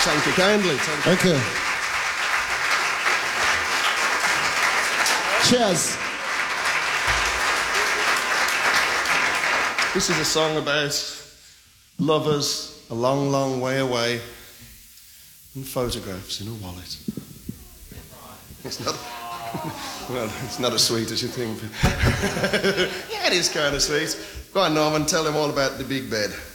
Thank you kindly. Thank you. Cheers. This is a song about lovers a long, long way away and photographs in a wallet. It's not... Well, it's not as sweet as you think. Yeah, it is kind of sweet. Go on, Norman, tell them all about the big bed.